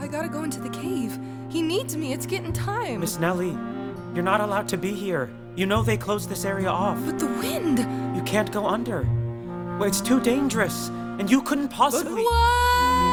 gotta go into the cave. He needs me, it's getting time. Miss Nelly, you're not allowed to be here. You know they closed this area off. But the wind! You can't go under. Well, it's too dangerous, and you couldn't possibly— But what?